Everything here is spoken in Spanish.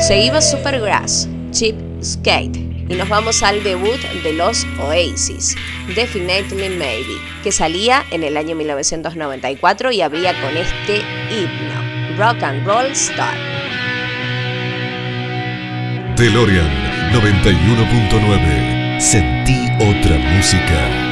Seguimos Supergrass, Cheapskate, y nos vamos al debut de los Oasis, Definitely Maybe, que salía en el año 1994 y abría con este himno, Rock and Roll Star. DeLorean 91.9. Sentí otra música.